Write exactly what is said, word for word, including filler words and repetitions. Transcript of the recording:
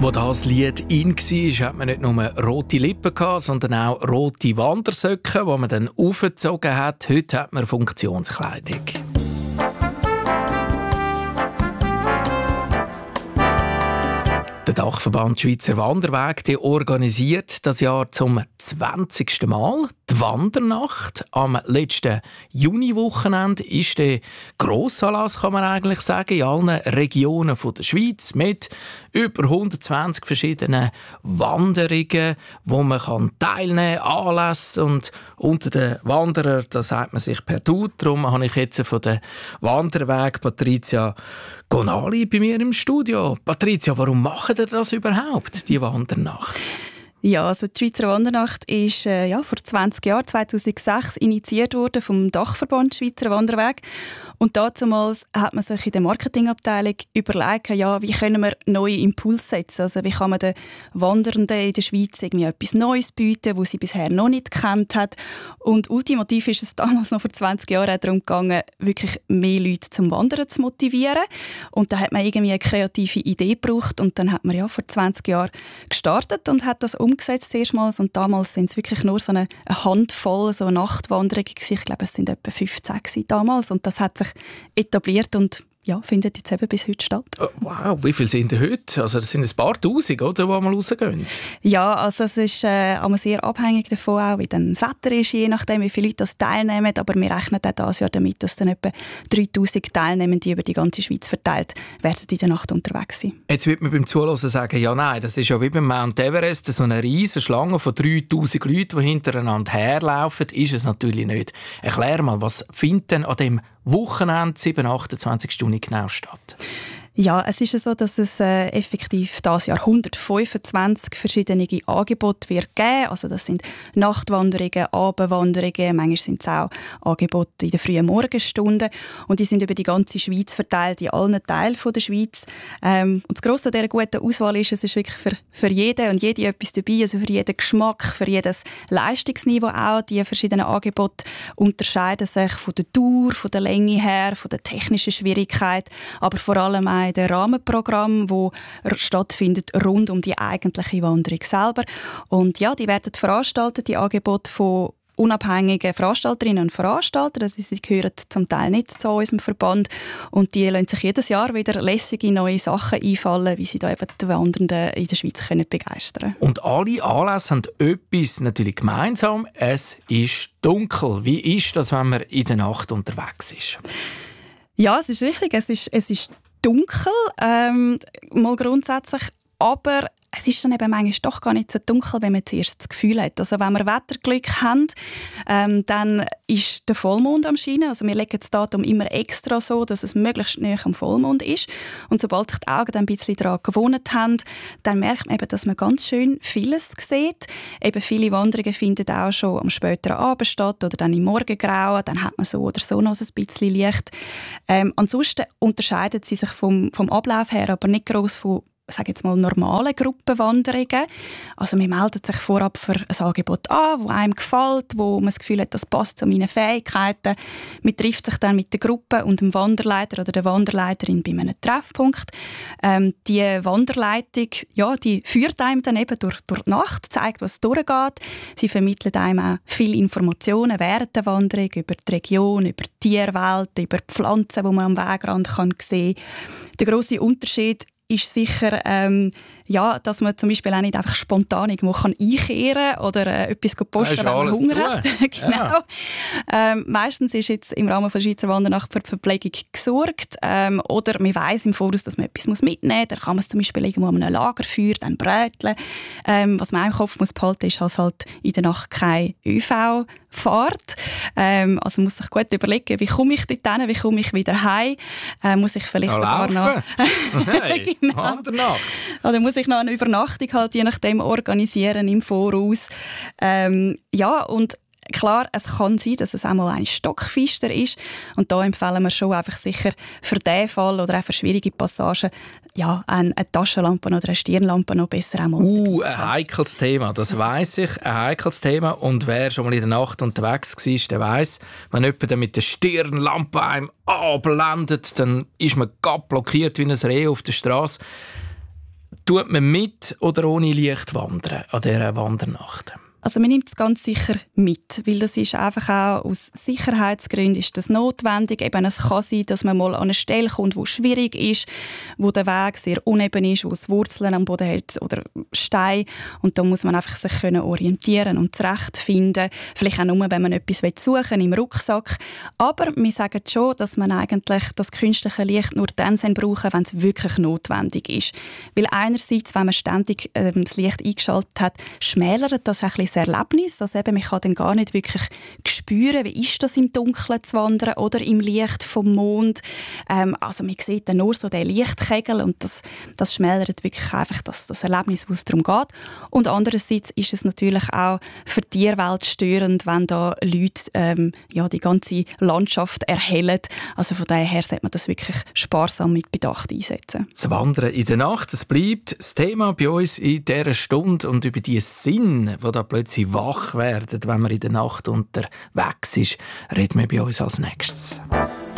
Wo das Lied in war, hat man nicht nur rote Lippen gehabt, sondern auch rote Wandersöcke, die man dann aufgezogen hat. Heute hat man Funktionskleidung. Der Dachverband Schweizer Wanderweg der organisiert das Jahr zum zwanzigsten Mal die Wandernacht. Am letzten Juniwochenende ist der Grossanlass, kann man eigentlich sagen, in allen Regionen der Schweiz mit über hundertzwanzig verschiedenen Wanderungen, wo man kann teilnehmen kann, Anlässe. Und unter den Wanderern, da sagt man sich per Du. Darum habe ich jetzt von der Wanderweg Patricia Gonali bei mir im Studio. Patricia, warum machen ihr das überhaupt, die Wandernacht? Ja, also die Schweizer Wandernacht ist äh, ja, vor zwanzig Jahren, zweitausendsechs, initiiert worden vom Dachverband Schweizer Wanderweg. Und damals hat man sich in der Marketingabteilung überlegt, ja, wie können wir neue Impulse setzen? Also wie kann man den Wandernden in der Schweiz irgendwie etwas Neues bieten, was sie bisher noch nicht gekannt hat. Und ultimativ ist es damals noch vor zwanzig Jahren darum gegangen, wirklich mehr Leute zum Wandern zu motivieren. Und da hat man irgendwie eine kreative Idee gebraucht und dann hat man ja vor zwanzig Jahren gestartet und hat das umgesetzt erstmals. Und damals sind es wirklich nur so eine, eine Handvoll so Nachtwanderungen gewesen. Ich glaube, es sind etwa fünfzehn damals und das hat sich etabliert und ja, findet jetzt eben bis heute statt. Wow, wie viele sind ihr heute? Also das sind ein paar Tausend, oder, die mal rausgehen? Ja, also es ist äh, immer sehr abhängig davon, auch, wie dann das Wetter ist, je nachdem, wie viele Leute das teilnehmen. Aber wir rechnen auch dieses Jahr damit, dass dann etwa dreitausend Teilnehmende über die ganze Schweiz verteilt werden in der Nacht unterwegs sein. Jetzt wird man beim Zuhören sagen, ja nein, das ist ja wie beim Mount Everest, so eine riesige Schlange von dreitausend Leuten, die hintereinander herlaufen. Ist es natürlich nicht. Erklär mal, was findet denn an dem Wochenende sieben, achtundzwanzig Stunden genau statt? Ja, es ist so, dass es äh, effektiv dieses Jahr hundertfünfundzwanzig verschiedene Angebote wird geben. Also das sind Nachtwanderungen, Abendwanderungen, manchmal sind es auch Angebote in den frühen Morgenstunden. Und die sind über die ganze Schweiz verteilt, in allen Teilen der Schweiz. Ähm, und das Grosse an dieser guten Auswahl ist, es ist wirklich für, für jeden und jede etwas dabei, also für jeden Geschmack, für jedes Leistungsniveau auch. Die verschiedenen Angebote unterscheiden sich von der Dauer, von der Länge her, von der technischen Schwierigkeit, aber vor allem auch der Rahmenprogramm, wo stattfindet rund um die eigentliche Wanderung selber. Und ja, die werden veranstaltet, die Angebote von unabhängigen Veranstalterinnen und Veranstaltern. Also sie gehören zum Teil nicht zu unserem Verband und die lassen sich jedes Jahr wieder lässige neue Sachen einfallen, wie sie da eben die Wandernden in der Schweiz können begeistern können. Und alle Anlässe haben etwas natürlich gemeinsam. Es ist dunkel. Wie ist das, wenn man in der Nacht unterwegs ist? Ja, es ist richtig. Es ist, es ist dunkel, ähm, mal grundsätzlich, aber es ist dann eben manchmal doch gar nicht so dunkel, wenn man zuerst das Gefühl hat. Also wenn wir Wetterglück haben, ähm, dann ist der Vollmond am Scheinen. Also wir legen das Datum immer extra so, dass es möglichst nahe am Vollmond ist. Und sobald sich die Augen dann ein bisschen daran gewohnt haben, dann merkt man eben, dass man ganz schön vieles sieht. Eben viele Wanderungen finden auch schon am späteren Abend statt oder dann im Morgengrauen. Dann hat man so oder so noch ein bisschen Licht. Ähm, ansonsten unterscheiden sie sich vom, vom Ablauf her aber nicht gross von sage jetzt mal, normale Gruppenwanderungen. Also man meldet sich vorab für ein Angebot an, das einem gefällt, wo man das Gefühl hat, das passt zu meinen Fähigkeiten. Man trifft sich dann mit der Gruppe und dem Wanderleiter oder der Wanderleiterin bei einem Treffpunkt. Ähm, die Wanderleitung, ja, die führt einem dann eben durch, durch die Nacht, zeigt, was durchgeht. Sie vermittelt einem auch viele Informationen während der Wanderung über die Region, über die Tierwelt, über die Pflanzen, die man am Wegrand kann sehen kann. Der grosse Unterschied ist sicher, ähm, ja, dass man zum Beispiel auch nicht einfach spontan irgendwo kann einkehren kann oder äh, etwas posten, wenn man Hunger hat. Genau. Ja. Ähm, meistens ist jetzt im Rahmen der Schweizer Wandernacht für die Verpflegung gesorgt. Ähm, oder man weiss im Voraus, dass man etwas mitnehmen muss. Dann kann man es zum Beispiel irgendwo an einem Lagerfeuer dann bräteln. Ähm, was man im Kopf muss behalten muss, ist, dass halt in der Nacht kein ÖV fährt. Ähm, also man muss sich gut überlegen, wie komme ich dort hin, wie komme ich wieder heim. Äh, muss ich vielleicht ja, sogar noch... Hey, genau. Wandernacht. Oder muss ich noch eine Übernachtung halt je nachdem organisieren im Voraus. Ähm, ja, und klar, es kann sein, dass es einmal ein Stockfister ist. Und da empfehlen wir schon einfach sicher für diesen Fall oder auch für schwierige Passagen ja, eine, eine Taschenlampe oder eine Stirnlampe noch besser einmal. Uh, ein heikles Thema, das weiss ich, ein heikles Thema. Und wer schon mal in der Nacht unterwegs war, der weiss, wenn jemand mit der Stirnlampe einem anblendet, dann ist man ganz blockiert wie ein Reh auf der Straße. Tut man mit oder ohne Licht wandern an dieser Wandernacht? Also man nimmt es ganz sicher mit, weil das ist einfach auch aus Sicherheitsgründen ist das notwendig. Eben, es kann sein, dass man mal an eine Stelle kommt, wo schwierig ist, wo der Weg sehr uneben ist, wo es Wurzeln am Boden hat oder Steine. Und da muss man einfach sich können orientieren und zurechtfinden. Vielleicht auch nur, wenn man etwas suchen will, im Rucksack. Aber wir sagen schon, dass man eigentlich das künstliche Licht nur dann brauchen, wenn es wirklich notwendig ist. Weil einerseits, wenn man ständig äh, das Licht eingeschaltet hat, schmälert das ein bisschen das Erlebnis. Also eben, man kann dann gar nicht wirklich spüren, wie ist das im Dunkeln zu wandern oder im Licht vom Mond. Ähm, also man sieht dann nur so den Lichtkegel und das, das schmälert wirklich einfach das, das Erlebnis, was es darum geht. Und andererseits ist es natürlich auch für die Tierwelt störend, wenn da Leute ähm, ja, die ganze Landschaft erhellen. Also von daher sollte man das wirklich sparsam mit Bedacht einsetzen. Das Wandern in der Nacht, das bleibt das Thema bei uns in dieser Stunde und über die Sinn, die da plötzlich wach werden, wenn man in der Nacht unterwegs ist, reden wir bei uns als nächstes.